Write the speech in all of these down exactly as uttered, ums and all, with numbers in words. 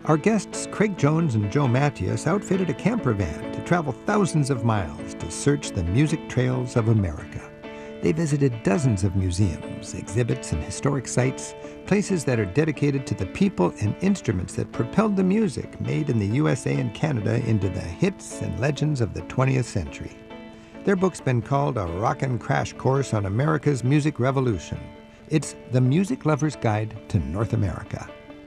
Our guests Craig Jones and Joe Mattias outfitted a camper van to travel thousands of miles to search the music trails of America. They visited dozens of museums, exhibits, and historic sites, places that are dedicated to the people and instruments that propelled the music made in the U S A and Canada into the hits and legends of the twentieth century. Their book's been called a rockin' crash course on America's music revolution. It's The Music Lover's Guide to North America.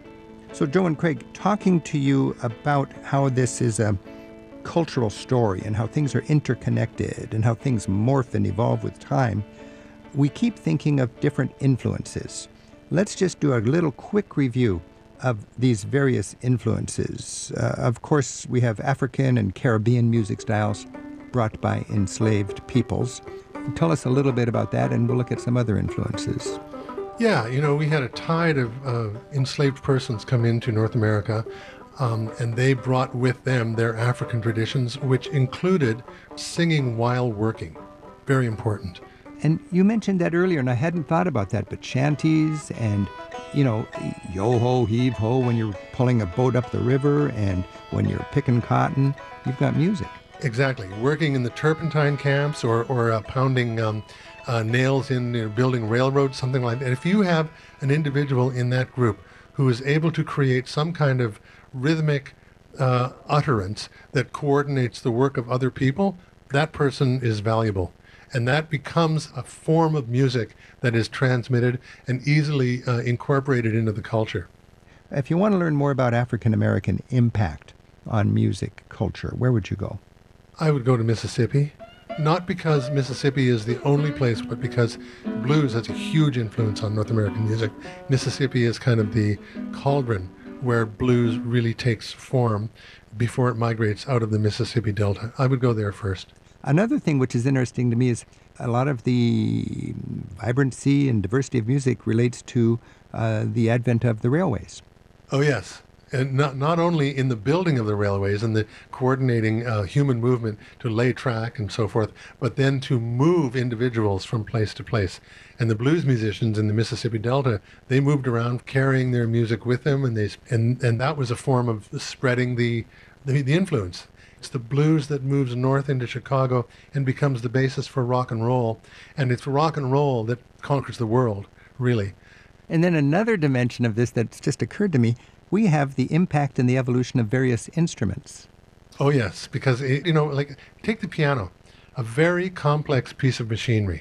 So Joe and Craig, talking to you about how this is a cultural story and how things are interconnected and how things morph and evolve with time, we keep thinking of different influences. Let's just do a little quick review of these various influences. Uh, of course, we have African and Caribbean music styles brought by enslaved peoples. Tell us a little bit about that, and we'll look at some other influences. Yeah, you know, we had a tide of uh, enslaved persons come into North America, um, and they brought with them their African traditions, which included singing while working. Very important. And you mentioned that earlier, and I hadn't thought about that, but shanties and, you know, yo-ho, heave-ho when you're pulling a boat up the river and when you're picking cotton, you've got music. Exactly. Working in the turpentine camps or, or uh, pounding um, uh, nails in you know, building railroads, something like that. If you have an individual in that group who is able to create some kind of rhythmic uh, utterance that coordinates the work of other people, that person is valuable. And that becomes a form of music that is transmitted and easily uh, incorporated into the culture. If you want to learn more about African American impact on music culture, where would you go? I would go to Mississippi, not because Mississippi is the only place, but because blues has a huge influence on North American music. Mississippi is kind of the cauldron where blues really takes form before it migrates out of the Mississippi Delta. I would go there first. Another thing which is interesting to me is a lot of the vibrancy and diversity of music relates to uh, the advent of the railways. Oh, yes. And not not only in the building of the railways and the coordinating uh, human movement to lay track and so forth, but then to move individuals from place to place. And the blues musicians in the Mississippi Delta, they moved around carrying their music with them, and they and, and that was a form of spreading the, the the influence. It's the blues that moves north into Chicago and becomes the basis for rock and roll. And it's rock and roll that conquers the world, really. And then another dimension of this that's just occurred to me, we have the impact and the evolution of various instruments. Oh, yes, because, it, you know, like, take the piano, a very complex piece of machinery,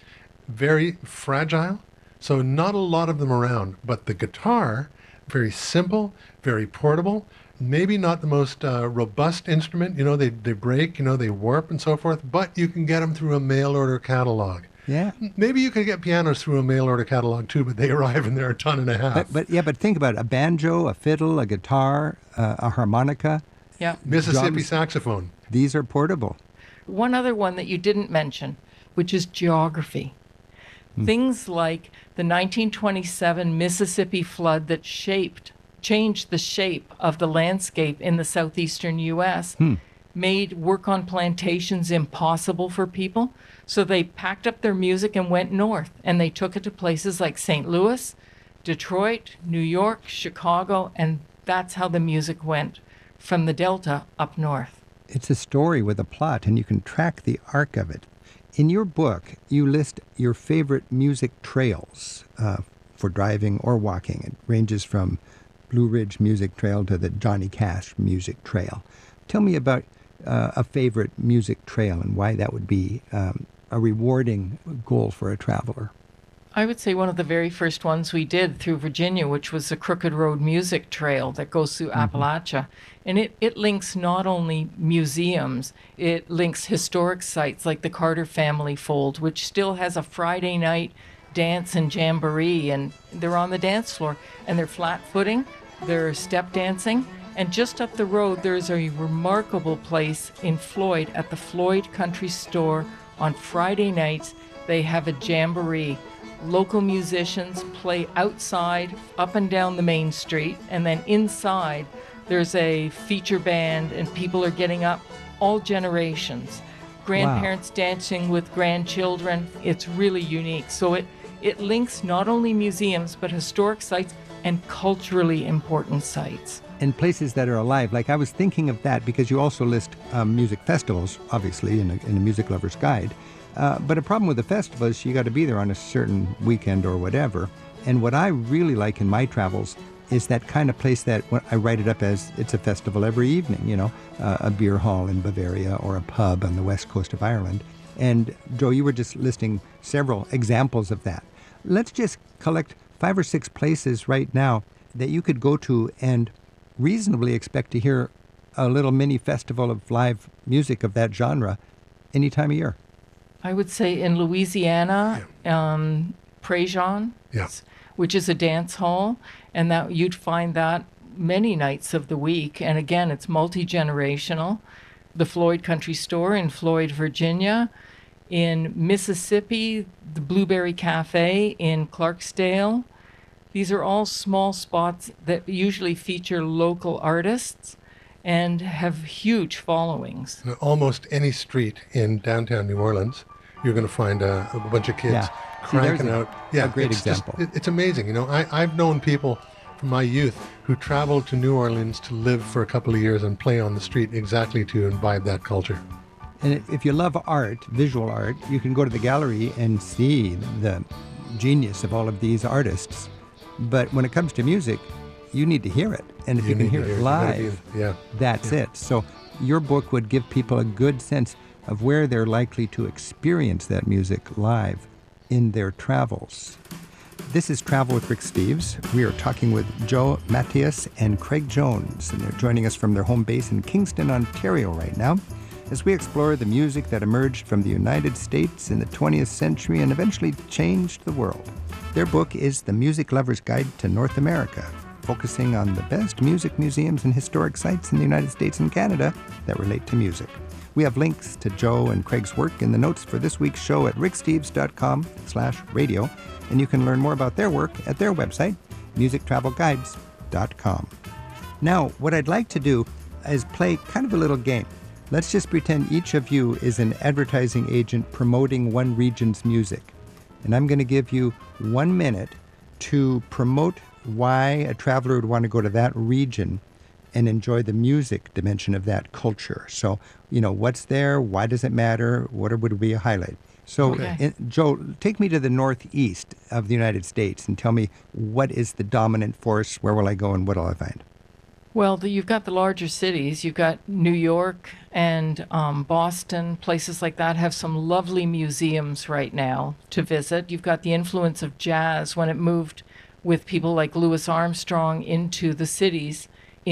very fragile, so not a lot of them around. But the guitar, very simple, very portable, maybe not the most uh, robust instrument. You know, they, they break, you know, they warp and so forth, but you can get them through a mail order catalog. Yeah. Maybe you could get pianos through a mail order catalog too, but they arrive and they're a ton and a half. But, but yeah, but think about it. A banjo, a fiddle, a guitar, uh, a harmonica. Yeah. Mississippi drums. saxophone. These are portable. One other one that you didn't mention, which is geography. Hmm. Things like the nineteen twenty-seven Mississippi flood that shaped, changed the shape of the landscape in the southeastern U S, hmm. made work on plantations impossible for people. So they packed up their music and went north, and they took it to places like Saint Louis, Detroit, New York, Chicago, and that's how the music went from the Delta up north. It's a story with a plot, and you can track the arc of it. In your book, you list your favorite music trails uh, for driving or walking. It ranges from Blue Ridge Music Trail to the Johnny Cash Music Trail. Tell me about uh, a favorite music trail and why that would be um, a rewarding goal for a traveler. I would say one of the very first ones we did through Virginia, which was the Crooked Road Music Trail that goes through mm-hmm. Appalachia. And it, it links not only museums, it links historic sites like the Carter family fold, which still has a Friday night dance and jamboree, and they're on the dance floor, and they're flat-footing, they're step dancing. And just up the road, there's a remarkable place in Floyd at the Floyd Country Store. On Friday nights, they have a jamboree. Local musicians play outside, up and down the main street, and then inside there's a feature band and people are getting up, all generations. Grandparents wow. dancing with grandchildren. It's really unique. So it, it links not only museums, but historic sites and culturally important sites. and places that are alive. Like I was thinking of that because you also list um, music festivals, obviously, in a, in a music lover's guide. Uh, but a problem with the festival is you got to be there on a certain weekend or whatever. And what I really like in my travels is that kind of place that when I write it up as it's a festival every evening, you know, uh, a beer hall in Bavaria or a pub on the west coast of Ireland. And Joe, you were just listing several examples of that. Let's just collect five or six places right now that you could go to and reasonably expect to hear a little mini festival of live music of that genre any time of year. I would say in Louisiana, yeah. um, Préjean, yeah. which is a dance hall, and that you'd find that many nights of the week. And again, it's multi-generational. The Floyd Country Store in Floyd, Virginia. In Mississippi, the Blueberry Cafe in Clarksdale. These are all small spots that usually feature local artists and have huge followings. Almost any street in downtown New Orleans, you're going to find a, a bunch of kids yeah. cranking See, out. A, yeah, a great it's example. Just, it, it's amazing. You know, I, I've known people from my youth who traveled to New Orleans to live for a couple of years and play on the street exactly to imbibe that culture. And if you love art, visual art, you can go to the gallery and see the genius of all of these artists. But when it comes to music, you need to hear it. And if you, you can hear it live, be, yeah. that's yeah. it. So your book would give people a good sense of where they're likely to experience that music live in their travels. This is Travel with Rick Steves. We are talking with Joe Matthias and Craig Jones, and they're joining us from their home base in Kingston, Ontario right now, as we explore the music that emerged from the United States in the twentieth century and eventually changed the world. Their book is The Music Lover's Guide to North America, focusing on the best music museums and historic sites in the United States and Canada that relate to music. We have links to Joe and Craig's work in the notes for this week's show at ricksteves.com slash radio, and you can learn more about their work at their website, music travel guides dot com. Now, what I'd like to do is play kind of a little game. Let's just pretend each of you is an advertising agent promoting one region's music. And I'm going to give you one minute to promote why a traveler would want to go to that region and enjoy the music dimension of that culture. So, you know, what's there? Why does it matter? What would be a highlight? So, okay. in, Joe, take me to the northeast of the United States and tell me what is the dominant force, where will I go, and what will I find? Well, the, you've got the larger cities. You've got New York and um, Boston. Places like that have some lovely museums right now to visit. You've got the influence of jazz when it moved with people like Louis Armstrong into the cities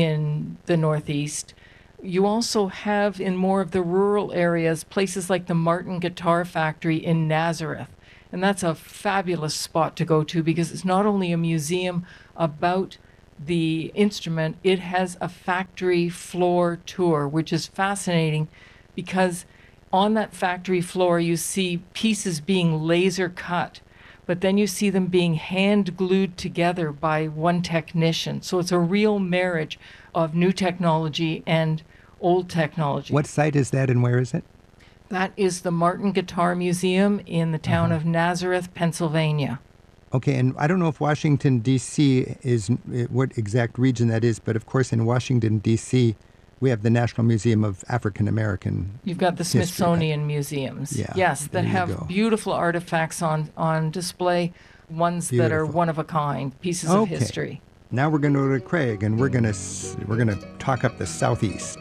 in the Northeast. You also have in more of the rural areas places like the Martin Guitar Factory in Nazareth. And that's a fabulous spot to go to because it's not only a museum about the instrument, it has a factory floor tour, which is fascinating because on that factory floor you see pieces being laser cut, but then you see them being hand glued together by one technician. So it's a real marriage of new technology and old technology. What site is that and where is it? That is the Martin Guitar Museum in the town uh-huh. of Nazareth, Pennsylvania. Okay, and I don't know if Washington, D C is what exact region that is, but of course in Washington, D C, we have the National Museum of African American You've got the history, Smithsonian right? museums. Yeah, yes, that have go. beautiful artifacts on, on display, ones Beautiful. that are one of a kind, pieces okay. of history. Now we're going to go to Craig, and we're going to we're going to talk up the Southeast.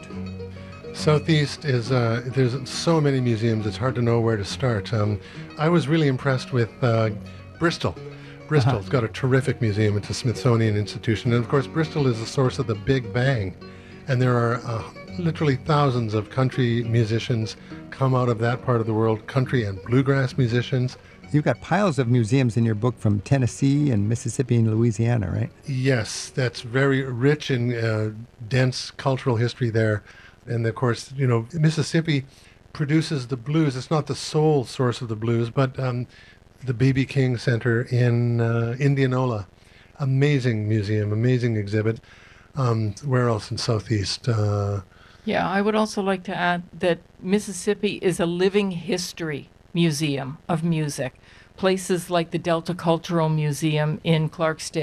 Southeast is, uh, there's so many museums, it's hard to know where to start. Um, I was really impressed with uh, Bristol. Bristol's uh-huh. got a terrific museum. It's a Smithsonian institution. And of course, Bristol is the source of the Big Bang. And there are uh, literally thousands of country musicians come out of that part of the world, country and bluegrass musicians. You've got piles of museums in your book from Tennessee and Mississippi and Louisiana, right? Yes, that's very rich in uh, dense cultural history there. And of course, you know, Mississippi produces the blues. It's not the sole source of the blues, but um, the B B King Center in uh, Indianola, amazing museum, amazing exhibit. Um, where else in Southeast? Uh, yeah, I would also like to add that Mississippi is a living history museum of music. Places like the Delta Cultural Museum in Clarksdale,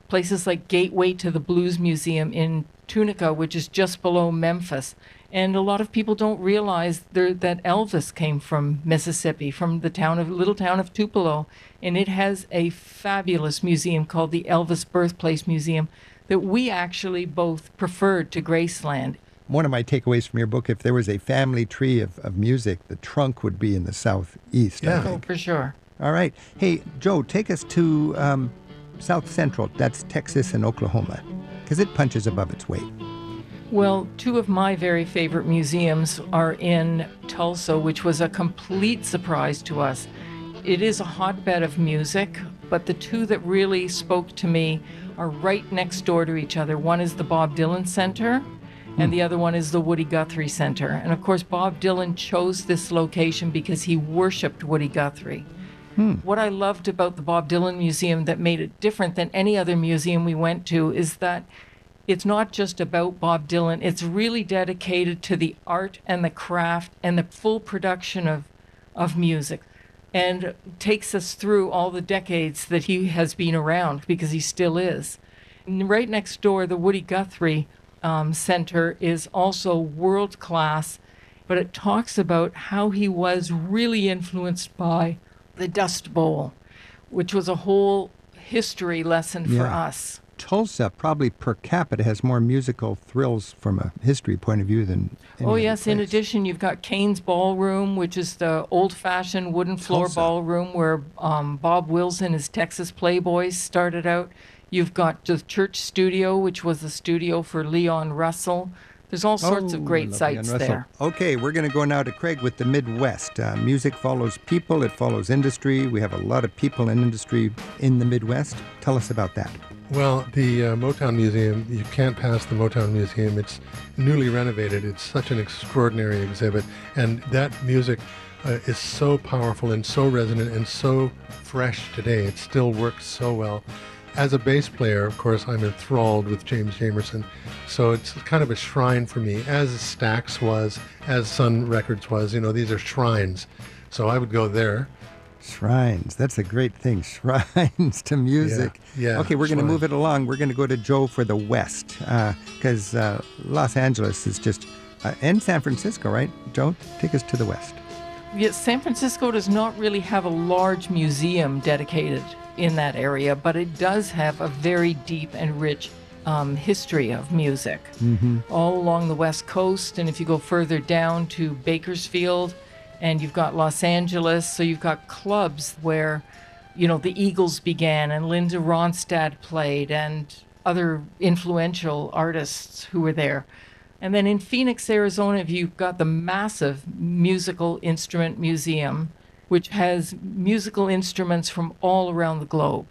places like Gateway to the Blues Museum in Tunica, which is just below Memphis. And a lot of people don't realize there, that Elvis came from Mississippi, from the town of little town of Tupelo, and it has a fabulous museum called the Elvis Birthplace Museum that we actually both preferred to Graceland. One of my takeaways from your book, if there was a family tree of, of music, the trunk would be in the southeast, I Yeah. Oh, think. for sure. All right. Hey, Joe, take us to um, South Central. That's Texas and Oklahoma, because it punches above its weight. Well, two of my very favorite museums are in Tulsa, which was a complete surprise to us. It is a hotbed of music, but the two that really spoke to me are right next door to each other. One is the Bob Dylan Center, and the other one is the Woody Guthrie Center. And of course, Bob Dylan chose this location because he worshipped Woody Guthrie. Hmm. What I loved about the Bob Dylan Museum that made it different than any other museum we went to is that it's not just about Bob Dylan. It's really dedicated to the art and the craft and the full production of, of music, and takes us through all the decades that he has been around, because he still is. And right next door, the Woody Guthrie um, Center is also world class, but it talks about how he was really influenced by the Dust Bowl, which was a whole history lesson for Yeah. us. Tulsa probably per capita has more musical thrills from a history point of view than any Oh, other yes. In place. addition, you've got Kane's Ballroom, which is the old-fashioned wooden floor Tulsa. ballroom where um, Bob Wilson, his Texas Playboys, started out. You've got the Church Studio, which was the studio for Leon Russell. There's all sorts Oh, of great lovely, and sites Russell. there. Okay, we're going to go now to Craig with the Midwest. Uh, music follows people, it follows industry. We have a lot of people in industry in the Midwest. Tell us about that. Well, the uh, Motown Museum, you can't pass the Motown Museum. It's newly renovated. It's such an extraordinary exhibit. And that music uh, is so powerful and so resonant and so fresh today. It still works so well. As a bass player, of course, I'm enthralled with James Jamerson. So it's kind of a shrine for me, as Stax was, as Sun Records was. You know, these are shrines. So I would go there. Shrines, that's a great thing. Shrines to music. Yeah, yeah, Okay, we're going to shrine. move it along. We're going to go to Joe for the West, because uh, uh, Los Angeles is just, uh, and San Francisco, right? Joe, take us to the West. Yes, San Francisco does not really have a large museum dedicated in that area, but it does have a very deep and rich um, history of music all along the West Coast. And if you go further down to Bakersfield, and you've got Los Angeles, so you've got clubs where, you know, the Eagles began and Linda Ronstadt played and other influential artists who were there. And then in Phoenix, Arizona, you've got the massive Musical Instrument Museum, which has musical instruments from all around the globe.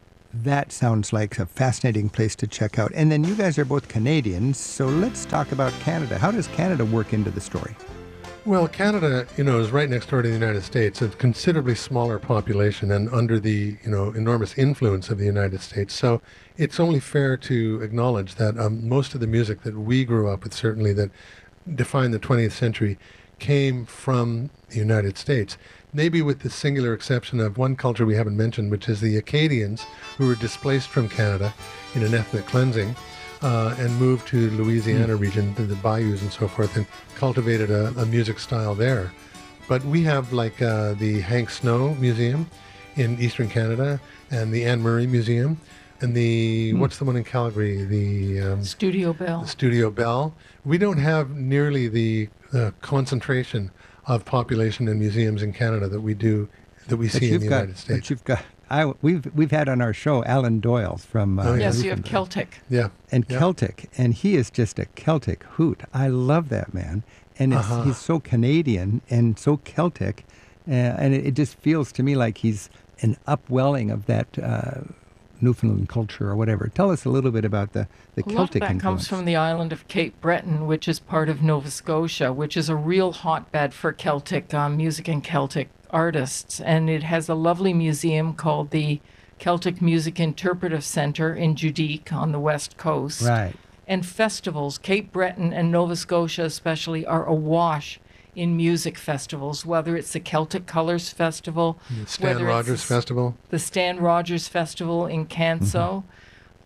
That sounds like a fascinating place to check out. And then you guys are both Canadians, so let's talk about Canada. How does Canada work into the story? Well, Canada, you know, is right next door to the United States, a considerably smaller population and under the, you know, enormous influence of the United States. So it's only fair to acknowledge that um, most of the music that we grew up with, certainly that defined the twentieth century, came from the United States. Maybe with the singular exception of one culture we haven't mentioned, which is the Acadians, who were displaced from Canada in an ethnic cleansing. Uh, and moved to Louisiana region, to the bayous and so forth, and cultivated a, a music style there. But we have like uh, the Hank Snow Museum in Eastern Canada, and the Anne Murray Museum, and the, what's the one in Calgary? The um, Studio Bell. Studio Bell. We don't have nearly the uh, concentration of population and museums in Canada that we do, that we But see in you've the got, United States. But you've got, I, we've we've had on our show Alan Doyle from uh, Oh, Yes, you have Newfoundland. Celtic. Yeah. and Yeah. Celtic, and he is just a Celtic hoot. I love that man, and it's, Uh-huh. he's so Canadian and so Celtic, uh, and it, it just feels to me like he's an upwelling of that uh, Newfoundland culture or whatever. Tell us a little bit about the the A lot of Celtic that influence. comes from the island of Cape Breton, which is part of Nova Scotia, which is a real hotbed for Celtic um, music and Celtic artists. And it has a lovely museum called the Celtic Music Interpretive Center in Judique on the west coast. Right. And festivals, Cape Breton and Nova Scotia especially, are awash in music festivals, whether it's the Celtic Colors Festival, Stan whether Rogers it's Festival. the Stan Rogers Festival in Canso.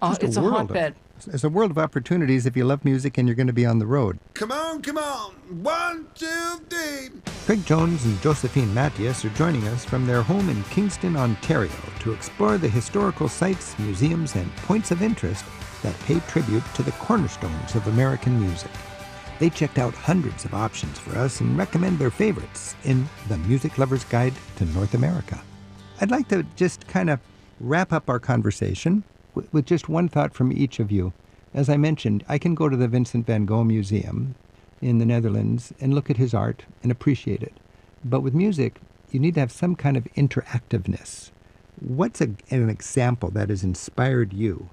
Oh, just it's a, world hotbed. Of, it's a world of opportunities if you love music and you're going to be on the road. Come on, come on. One, two, three. Craig Jones and Josephine Matthias are joining us from their home in Kingston, Ontario, to explore the historical sites, museums, and points of interest that pay tribute to the cornerstones of American music. They checked out hundreds of options for us and recommend their favorites in The Music Lover's Guide to North America. I'd like to just kind of wrap up our conversation with, with just one thought from each of you. As I mentioned, I can go to the Vincent van Gogh Museum in the Netherlands and look at his art and appreciate it. But with music, you need to have some kind of interactiveness. What's a, an example that has inspired you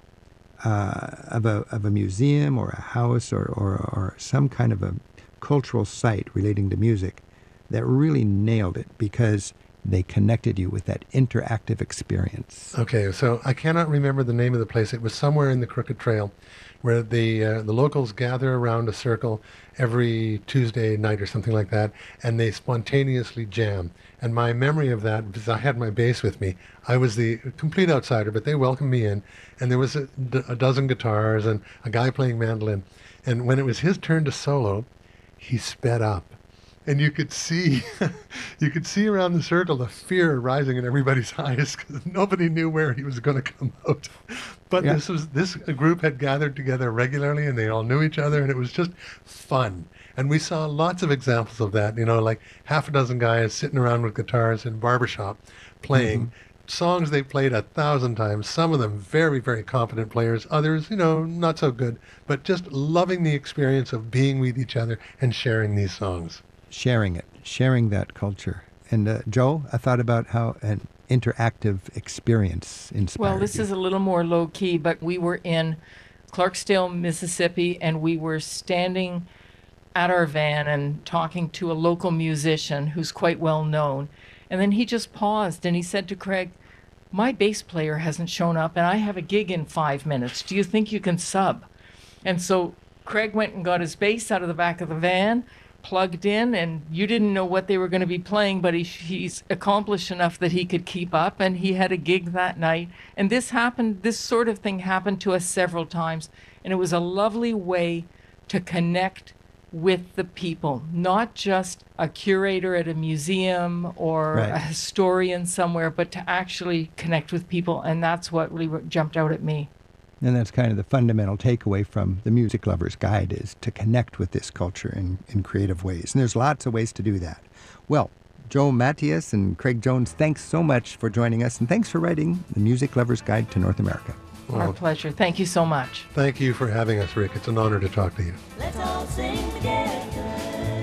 uh, of, a, of a museum or a house or, or, or some kind of a cultural site relating to music that really nailed it because they connected you with that interactive experience? Okay, so I cannot remember the name of the place. It was somewhere in the Crooked Trail where the uh, the locals gather around a circle every Tuesday night or something like that, and they spontaneously jam. And my memory of that, because I had my bass with me, I was the complete outsider, but they welcomed me in, and there was a, a dozen guitars and a guy playing mandolin. And when it was his turn to solo, he sped up. And you could see, you could see around the circle the fear rising in everybody's eyes because nobody knew where he was going to come out. But Yeah. this was this group had gathered together regularly, and they all knew each other, and it was just fun. And we saw lots of examples of that. You know, like half a dozen guys sitting around with guitars in barbershop, playing Mm-hmm. songs they played a thousand times. Some of them very, very competent players. Others, you know, not so good. But just loving the experience of being with each other and sharing these songs. Sharing it, sharing that culture. And uh, Joe, I thought about how an interactive experience inspired Well, this you. is a little more low key, but we were in Clarksdale, Mississippi, and we were standing at our van and talking to a local musician who's quite well known. And then he just paused and he said to Craig, "My bass player hasn't shown up and I have a gig in five minutes. Do you think you can sub?" And so Craig went and got his bass out of the back of the van, plugged in, and you didn't know what they were going to be playing, but he, he's accomplished enough that he could keep up, and he had a gig that night. And this happened, this sort of thing happened to us several times, and it was a lovely way to connect with the people, not just a curator at a museum or Right. a historian somewhere, but to actually connect with people, and that's what really jumped out at me. And that's kind of the fundamental takeaway from the Music Lover's Guide, is to connect with this culture in, in creative ways. And there's lots of ways to do that. Well, Joe Matthias and Craig Jones, thanks so much for joining us, and thanks for writing The Music Lover's Guide to North America. Our Well, pleasure. Thank you so much. thank you for having us, Rick. It's an honor to talk to you. Let's all sing together.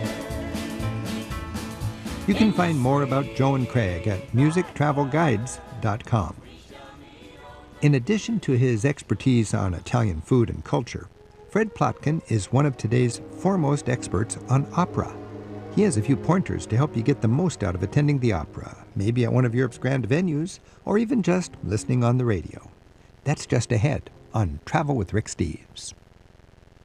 You can find more about Joe and Craig at music travel guides dot com. In addition to his expertise on Italian food and culture, Fred Plotkin is one of today's foremost experts on opera. He has a few pointers to help you get the most out of attending the opera, maybe at one of Europe's grand venues, or even just listening on the radio. That's just ahead on Travel with Rick Steves.